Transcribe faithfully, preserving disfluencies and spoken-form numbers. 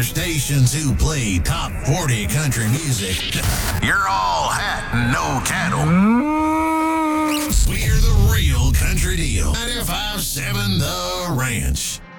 other stations who play top forty country music. You're all hat and no cattle. We're the real country deal. ninety-five point seven The Ranch.